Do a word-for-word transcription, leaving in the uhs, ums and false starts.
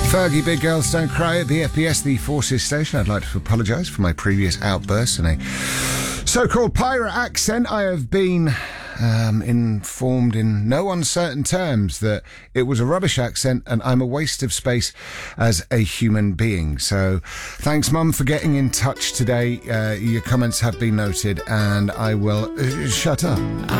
Fergie, Big Girls Don't Cry at the F B S, the Forces station. I'd like to apologise for my previous outbursts and a so-called pirate accent. I have been um, informed in no uncertain terms that it was a rubbish accent and I'm a waste of space as a human being. So thanks, Mum, for getting in touch today. Uh, your comments have been noted and I will uh, shut up.